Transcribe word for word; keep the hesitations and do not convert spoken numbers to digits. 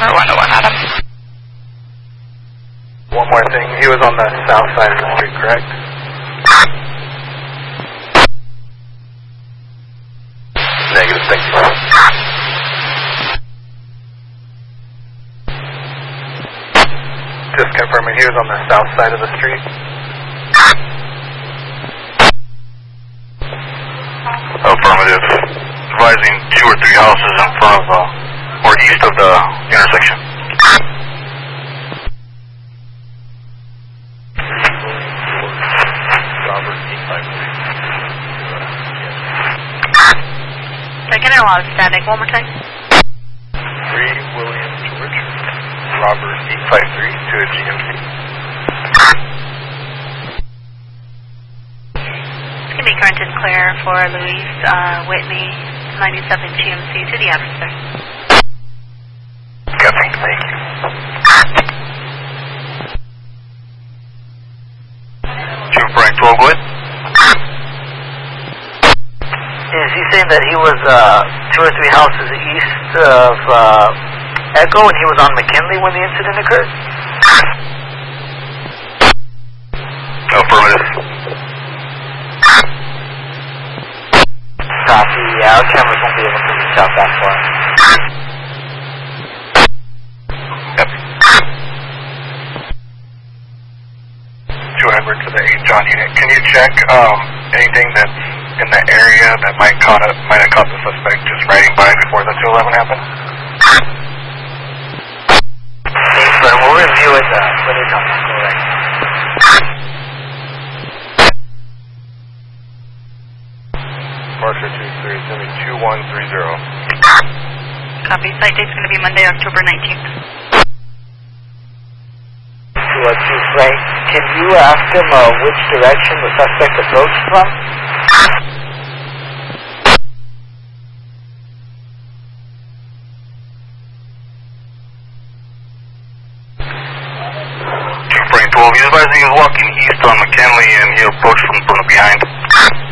November one oh one, Adam. One more thing, he was on the south side of the street, correct? Negative, thank you. Just confirming, he was on the south side of the street. Affirmative. Advising two or three houses in front of, uh, or east of the intersection. Second or loud static, one more time. three William George, Robert eight five three to a G M C. It's going to be current and clear for Louise uh, Whitney, ninety-seven G M C to the officer. Copy, thank you. Chief Frank twelve, go ahead. Is he saying that he was uh, two or three houses east of uh, Echo and he was on McKinley when the incident occurred? Affirmative. Copy. Yeah, our cameras won't be able to reach out that far. Yep. Two Edward to the eight John unit. Can you check um, anything that's in the area that might caught it, might have caught the suspect just riding by before the two eleven happened? Thanks, but we'll review it uh, when it's on the call, right? Departure two three, send me two one three zero. Copy. Site date's going to be Monday, October nineteenth. To uh, Chief Frank, can you ask him uh, which direction the suspect approached from? Chief Frank twelve, he's advising he was walking east on McKinley and he approached from, from the behind.